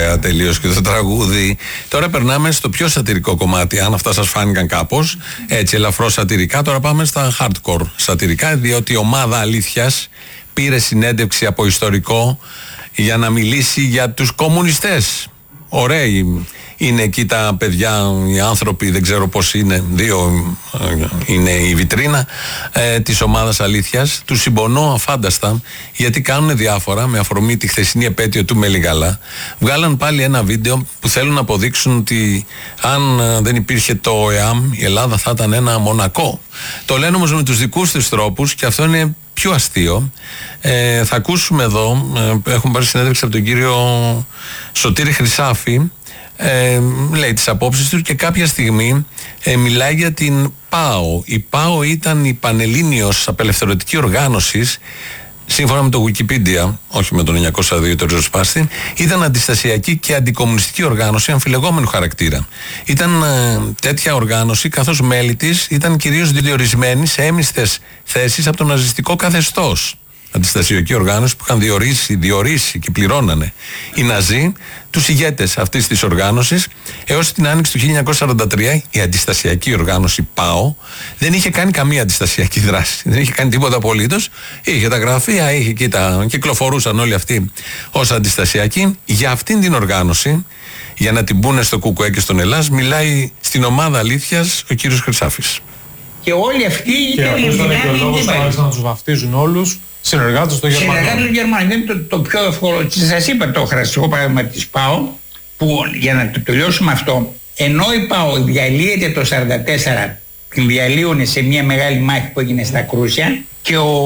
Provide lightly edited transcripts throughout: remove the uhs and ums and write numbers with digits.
ωραία τελείως και το τραγούδι. Τώρα περνάμε στο πιο σατυρικό κομμάτι, αν αυτά σας φάνηκαν κάπως έτσι ελαφρώς σατυρικά. Τώρα πάμε στα hardcore σατυρικά, διότι η ομάδα Αλήθειας πήρε συνέντευξη από ιστορικό για να μιλήσει για τους κομμουνιστές. Ωραίοι είναι εκεί τα παιδιά, οι άνθρωποι, δεν ξέρω πώς είναι, δύο είναι η βιτρίνα της ομάδας Αλήθειας. Τους συμπονώ αφάνταστα, γιατί κάνουν διάφορα με αφορμή τη χθεσινή επέτειο του Μελιγαλά. Βγάλαν πάλι ένα βίντεο που θέλουν να αποδείξουν ότι αν δεν υπήρχε το ΕΑΜ, η Ελλάδα θα ήταν ένα Μονακό. Το λένε όμως με τους δικούς τους τρόπους και αυτό είναι πιο αστείο. Θα ακούσουμε εδώ, έχουμε πάρει συνέντευξη από τον κύριο Σωτήρη Χρυσάφη, λέει τις απόψεις του και κάποια στιγμή μιλάει για την ΠΑΟ. Η ΠΑΟ ήταν η Πανελλήνιος Απελευθερωτική Οργάνωση, σύμφωνα με το Wikipedia, όχι με το 902 το ριζοσπάστη, ήταν αντιστασιακή και αντικομμουνιστική οργάνωση αμφιλεγόμενου χαρακτήρα. Ήταν τέτοια οργάνωση, καθώς μέλη της ήταν κυρίως διορισμένοι σε έμιστες θέσεις από το ναζιστικό καθεστώς. Αντιστασιακή οργάνωση που είχαν διορίσει και πληρώνανε οι Ναζί τους ηγέτες αυτής της οργάνωσης, έως την άνοιξη του 1943 η αντιστασιακή οργάνωση ΠΑΟ δεν είχε κάνει καμία αντιστασιακή δράση, δεν είχε κάνει τίποτα απολύτως. Είχε τα γραφεία, είχε και κυκλοφορούσαν όλοι αυτοί ως αντιστασιακοί. Για αυτήν την οργάνωση, για να την πούνε στο ΚΚΕ και στον Ελλάς, μιλάει στην ομάδα Αλήθειας ο κύριος Χρυσάφης. Και όλοι αυτοί ήταν οι δυνάμεις να τους βαφτίζουν όλους συνεργάτες των Γερμανών. Συνεργάτες των Γερμανών. Είναι το πιο εύκολο. Σας είπα το χαρακτηριστικό παράδειγμα της ΠΑΟ, που για να το τελειώσουμε αυτό, ενώ η ΠΑΟ διαλύεται το 1944, την διαλύουν σε μια μεγάλη μάχη που έγινε στα Κρούσια, και ο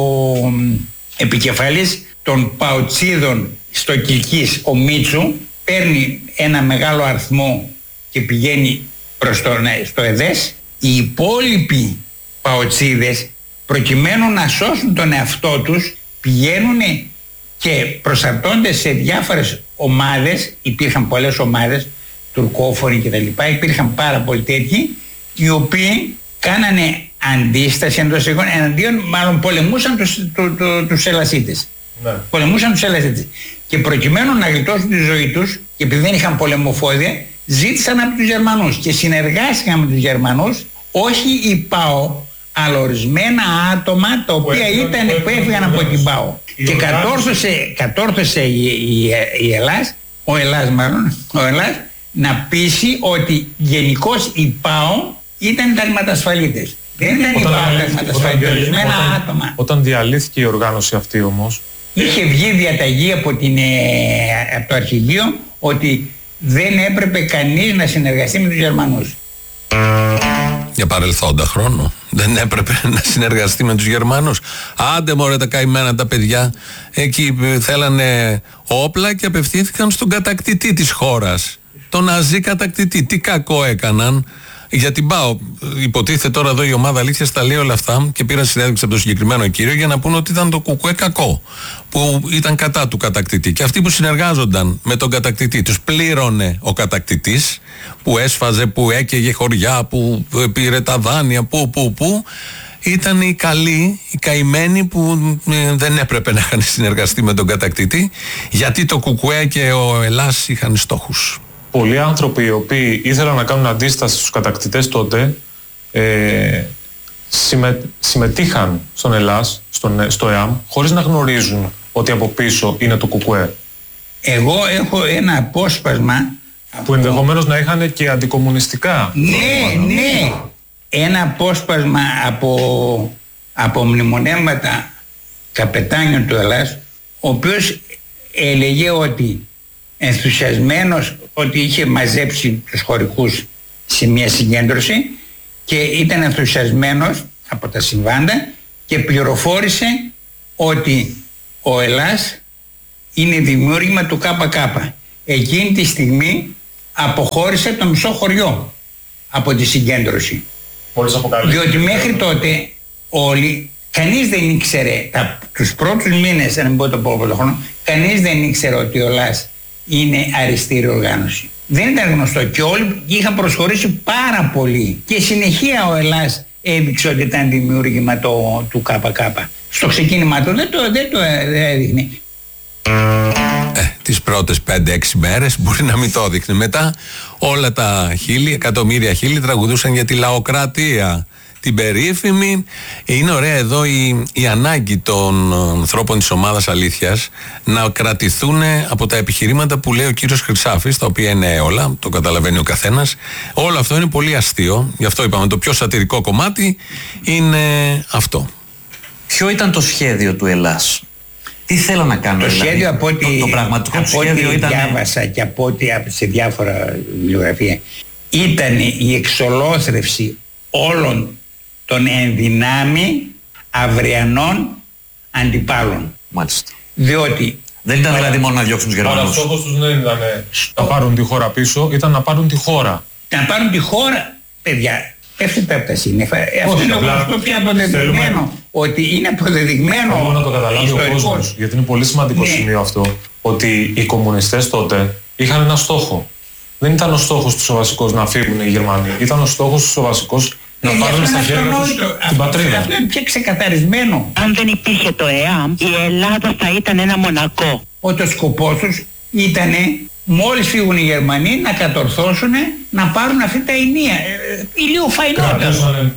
επικεφαλής των ΠΑΟτσίδων στο Κιλκής, ο Μίτσου, παίρνει ένα μεγάλο αριθμό και πηγαίνει προς στο ΕΔΕΣ. Οι υπόλοιποι ΠΑΟτσίδες, προκειμένου να σώσουν τον εαυτό τους, πηγαίνουν και προσαρτώνται σε διάφορες ομάδες. Υπήρχαν πολλές ομάδες, τουρκόφωνοι κτλ. Υπήρχαν πάρα πολλοί τέτοιοι, οι οποίοι κάνανε αντίσταση εναντίον, μάλλον πολεμούσαν τους Ελασίτες. Ναι. Πολεμούσαν τους Ελασίτες. Και προκειμένου να γλιτώσουν τη ζωή τους, και επειδή δεν είχαν πολεμοφόδια, ζήτησαν από τους Γερμανούς και συνεργάστηκαν με τους Γερμανούς, όχι η ΠΑΟ, αλλά ορισμένα άτομα τα οποία που έφυγαν από την ΠΑΟ. Και κατόρθωσε η Ελλάς, ο Ελλάς να πείσει ότι γενικώς η ΠΑΟ ήταν ταγματασφαλίτες. Δεν ήταν η ΠΑΟ ταγματασφαλίτες, ορισμένα άτομα. Όταν διαλύθηκε η οργάνωση αυτή όμως, είχε βγει διαταγή από το αρχηγείο ότι δεν έπρεπε κανείς να συνεργαστεί με τους Γερμανούς. Για παρελθόντα χρόνο δεν έπρεπε να συνεργαστεί με τους Γερμανούς. Άντε μωρέ τα καημένα τα παιδιά. Εκεί θέλανε όπλα και απευθύνθηκαν στον κατακτητή της χώρας, τον Ναζί κατακτητή. Τι κακό έκαναν? Για την ΠΑΟ, υποτίθεται τώρα εδώ η ομάδα Αλήθειας τα λέει όλα αυτά και πήραν συνέντευξη από τον συγκεκριμένο κύριο για να πούνε ότι ήταν το ΚΚΕ κακό, που ήταν κατά του κατακτητή. Και αυτοί που συνεργάζονταν με τον κατακτητή, τους πλήρωνε ο κατακτητής, που έσφαζε, που έκαιγε χωριά, που πήρε τα δάνεια, που ήταν οι καλοί, οι καημένοι που δεν έπρεπε να είχαν συνεργαστεί με τον κατακτητή, γιατί το ΚΚΕ και ο Ελλάς είχαν στόχους. Πολλοί άνθρωποι οι οποίοι ήθελαν να κάνουν αντίσταση στους κατακτητές τότε συμμετείχαν στον Ελλάς, στο ΕΑΜ, χωρίς να γνωρίζουν ότι από πίσω είναι το ΚΚΕ. Εγώ έχω ένα απόσπασμα που ενδεχομένως να είχαν και αντικομμουνιστικά. Ναι. Ένα απόσπασμα από μνημονεύματα καπετάνιων του Ελλάς, ο οποίος έλεγε ότι ενθουσιασμένος ότι είχε μαζέψει τους χωρικούς σε μια συγκέντρωση και ήταν ενθουσιασμένος από τα συμβάντα και πληροφόρησε ότι ο Ελλάς είναι δημιούργημα του ΚΚ. Εκείνη τη στιγμή αποχώρησε το μισό χωριό από τη συγκέντρωση. Διότι μέχρι τότε κανείς δεν ήξερε, τους πρώτους μήνες, αν μην πω το πρώτο χρόνο, κανείς δεν ήξερε ότι ο Ελλάς είναι αριστερή οργάνωση. Δεν ήταν γνωστό και όλοι είχαν προσχωρήσει πάρα πολύ. Και συνεχεία ο Ελλάς έδειξε ότι ήταν δημιούργημα του ΚΚ. Στο ξεκίνημα του δεν το έδειχνε. τις πρώτες 5-6 μέρες μπορεί να μην το έδειχνε. Μετά όλα τα εκατομμύρια χείλη τραγουδούσαν για τη λαοκρατία, την περίφημη. Είναι ωραία εδώ η ανάγκη των ανθρώπων της ομάδας Αλήθειας να κρατηθούν από τα επιχειρήματα που λέει ο κύριος Χρυσάφης, τα οποία είναι όλα, το καταλαβαίνει ο καθένας. Όλο αυτό είναι πολύ αστείο, γι' αυτό είπαμε το πιο σατυρικό κομμάτι είναι αυτό. Ποιο ήταν το σχέδιο του Ελλάς? Τι θέλω να κάνω? Το σχέδιο από το πραγματικό από σχέδιο ό,τι ήταν... διάβασα και από ό,τι σε διάφορα βιβλιογραφία ήταν η εξολόθρευση όλων των ενδυνάμει αυριανών αντιπάλων. Μάλιστα. Διότι δεν ήταν δηλαδή μόνο να διώξουν τους Γερμανούς. Αλλά στόχος τους δεν ήταν να πάρουν τη χώρα πίσω, ήταν να πάρουν τη χώρα. Να πάρουν τη χώρα, παιδιά, πέφτετε από τα σύννεφα. Αυτό είναι αυτό πια αποδεδειγμένο. Ότι είναι αποδεδειγμένο. Θέλω να το καταλάβει ο κόσμος, γιατί είναι πολύ σημαντικό σημείο αυτό, ότι οι κομμουνιστές τότε είχαν ένα στόχο. Δεν ήταν ο στόχος τους ο βασικός να φύγουν οι Γερμανοί. Ήταν ο στόχος τους ο βασικός να πάρουν στα χέρια τους την πατρίδα. Αυτό είναι πια ξεκαθαρισμένο. Αν δεν υπήρχε το ΕΑΜ, η Ελλάδα θα ήταν ένα μονακό. Ότι ο σκοπός τους ήταν μόλις φύγουν οι Γερμανοί να κατορθώσουν να πάρουν αυτή τα ενία. Ηλίου φαϊνότατο.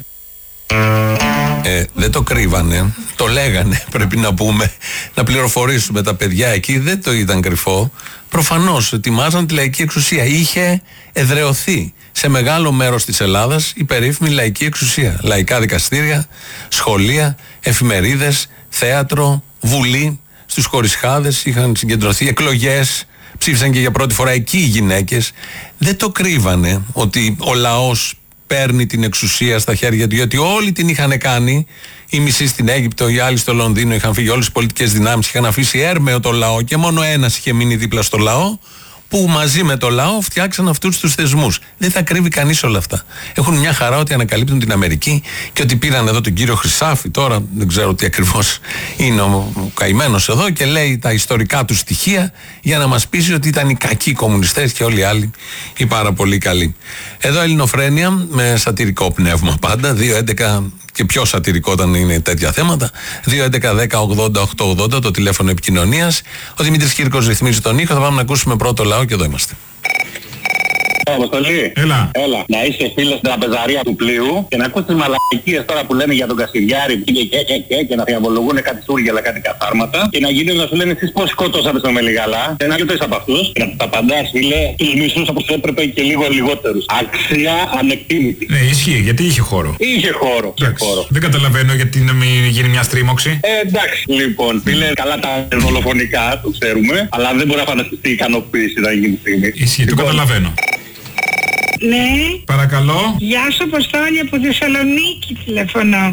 Δεν το κρύβανε, το λέγανε, πρέπει να πούμε, να πληροφορήσουμε τα παιδιά εκεί, δεν το ήταν κρυφό. Προφανώς ετοιμάζαν τη λαϊκή εξουσία. Είχε εδραιωθεί σε μεγάλο μέρος της Ελλάδας η περίφημη λαϊκή εξουσία. Λαϊκά δικαστήρια, σχολεία, εφημερίδες, θέατρο, βουλή. Στους Χωρισχάδες είχαν συγκεντρωθεί εκλογές, ψήφισαν και για πρώτη φορά εκεί οι γυναίκες. Δεν το κρύβανε ότι ο λαός παίρνει την εξουσία στα χέρια του, γιατί όλοι την είχαν κάνει. Οι μισοί στην Αίγυπτο, οι άλλοι στο Λονδίνο είχαν φύγει, όλες οι πολιτικές δυνάμεις είχαν αφήσει έρμεο το λαό και μόνο ένας είχε μείνει δίπλα στο λαό, που μαζί με το λαό φτιάξαν αυτούς τους θεσμούς. Δεν θα κρύβει κανείς όλα αυτά. Έχουν μια χαρά ότι ανακαλύπτουν την Αμερική και ότι πήραν εδώ τον κύριο Χρυσάφη, τώρα δεν ξέρω τι ακριβώς είναι ο καημένος εδώ, και λέει τα ιστορικά του στοιχεία για να μας πείσει ότι ήταν οι κακοί κομμουνιστές και όλοι οι άλλοι οι πάρα πολύ καλοί. Εδώ Ελληνοφρένεια με σατυρικό πνεύμα πάντα, 2-11 και πιο σατυρικό όταν είναι τέτοια θέματα. 2-11-10-80-8-80 το τηλέφωνο επικοινωνίας. Ο Δημήτρης Κύρκος ρυθμίζει τον ήχο. Θα πάμε να ακούσουμε πρώτο λαό και εδώ είμαστε. Αποστολή. Έλα. Να είσαι φίλος στην τραπεζαρία του πλοίου και να ακούς τις μαλακίες τώρα που λένε για τον Κασιδιάρη και να διαβολογούν κάτι σούργελα, κάτι καθάρματα και να γίνουν να σου λένε εσείς πώς σκότωσατε στο Μελιγαλά. Ένα λεπτό είσαι από αυτούς και να τα απαντάς, φίλε, τους μισούς όπως έπρεπε και λίγο λιγότερους. Αξία ανεκτήμητη. Ναι, ισχύει, γιατί είχε χώρο. Είχε χώρο. Δεν καταλαβαίνω γιατί να μην γίνει μια στρίμωξη. Εντάξει, λοιπόν, φίλε, καλά τα δολοφονικά, το ξέρουμε, αλλά δεν μπορεί να φανταστεί τι ικανοποίηση να γίνει στιγμή. Ισχύει, το καταλαβαίνω. Ναι. Παρακαλώ. Γεια σου, Αποστόλη, από Θεσσαλονίκη τηλεφωνώ.